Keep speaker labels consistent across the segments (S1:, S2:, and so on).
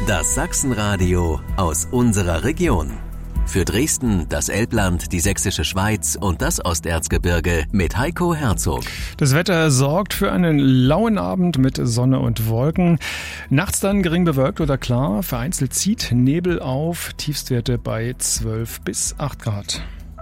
S1: Das Sachsenradio aus unserer Region. Für Dresden, das Elbland, die Sächsische Schweiz und das Osterzgebirge mit Heiko Herzog.
S2: Das Wetter sorgt für einen lauen Abend mit Sonne und Wolken. Nachts dann gering bewölkt oder klar. Vereinzelt zieht Nebel auf. Tiefstwerte bei 12 bis 8 Grad.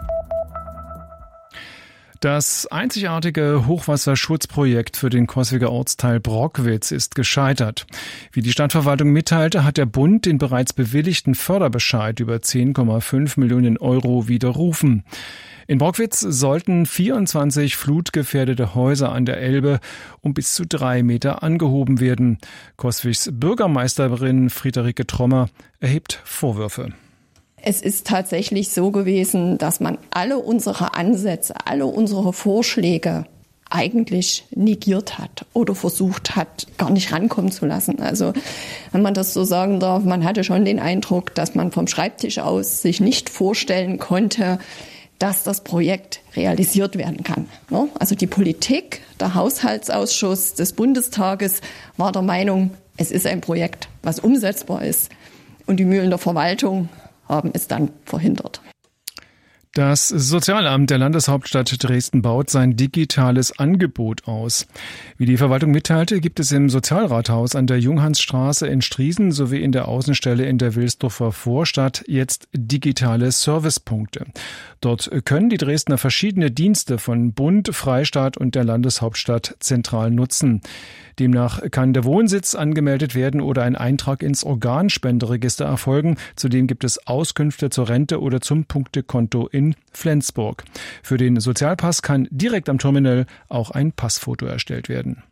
S2: Das einzigartige Hochwasserschutzprojekt für den Coswiger Ortsteil Brockwitz ist gescheitert. Wie die Stadtverwaltung mitteilte, hat der Bund den bereits bewilligten Förderbescheid über 10,5 Millionen Euro widerrufen. In Brockwitz sollten 24 flutgefährdete Häuser an der Elbe um bis zu 3 Meter angehoben werden. Coswigs Bürgermeisterin Friederike Trommer erhebt Vorwürfe.
S3: Es ist tatsächlich so gewesen, dass man alle unsere Ansätze, alle unsere Vorschläge eigentlich negiert hat oder versucht hat, gar nicht rankommen zu lassen. Also, wenn man das so sagen darf, man hatte schon den Eindruck, dass man vom Schreibtisch aus sich nicht vorstellen konnte, dass das Projekt realisiert werden kann. Also die Politik, der Haushaltsausschuss des Bundestages war der Meinung, es ist ein Projekt, was umsetzbar ist. Und die Mühlen der Verwaltung haben es dann verhindert.
S2: Das Sozialamt der Landeshauptstadt Dresden baut sein digitales Angebot aus. Wie die Verwaltung mitteilte, gibt es im Sozialrathaus an der Junghansstraße in Striesen sowie in der Außenstelle in der Wilsdorfer Vorstadt jetzt digitale Servicepunkte. Dort können die Dresdner verschiedene Dienste von Bund, Freistaat und der Landeshauptstadt zentral nutzen. Demnach kann der Wohnsitz angemeldet werden oder ein Eintrag ins Organspenderegister erfolgen. Zudem gibt es Auskünfte zur Rente oder zum Punktekonto in Flensburg. Für den Sozialpass kann direkt am Terminal auch ein Passfoto erstellt werden.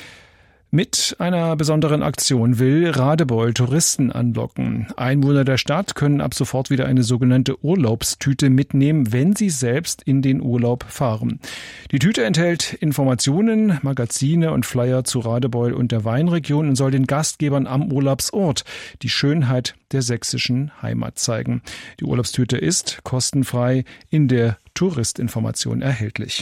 S2: Mit einer besonderen Aktion will Radebeul Touristen anlocken. Einwohner der Stadt können ab sofort wieder eine sogenannte Urlaubstüte mitnehmen, wenn sie selbst in den Urlaub fahren. Die Tüte enthält Informationen, Magazine und Flyer zu Radebeul und der Weinregion und soll den Gastgebern am Urlaubsort die Schönheit der sächsischen Heimat zeigen. Die Urlaubstüte ist kostenfrei in der Touristinformation erhältlich.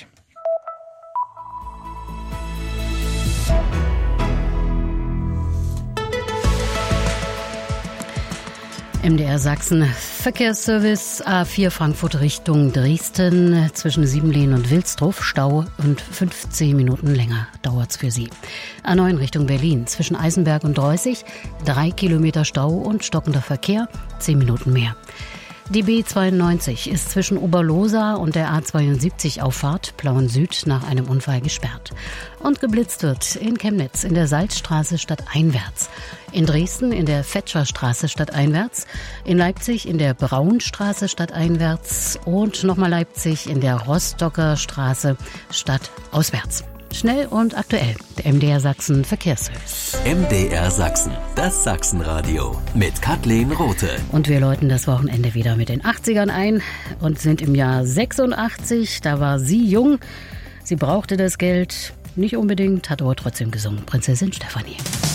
S4: MDR Sachsen Verkehrsservice A4 Frankfurt Richtung Dresden zwischen Siebenlehen und Wilsdruff Stau und 15 Minuten länger dauert's für Sie. A9 Richtung Berlin zwischen Eisenberg und Dreußig 3 Kilometer Stau und stockender Verkehr 10 Minuten mehr. Die B92 ist zwischen Oberlohsa und der A72 Auffahrt Plauen Süd nach einem Unfall gesperrt. Und geblitzt wird in Chemnitz in der Salzstraße stadteinwärts, in Dresden in der Fetscherstraße stadteinwärts, in Leipzig in der Braunstraße stadteinwärts und nochmal Leipzig in der Rostocker Straße stadtauswärts. Schnell und aktuell, der MDR Sachsen Verkehrsservice.
S1: MDR Sachsen, das Sachsenradio mit Kathleen Rothe.
S4: Und wir läuten das Wochenende wieder mit den 80ern ein und sind im Jahr 86. Da war sie jung, sie brauchte das Geld nicht unbedingt, hat aber trotzdem gesungen. Prinzessin Stefanie.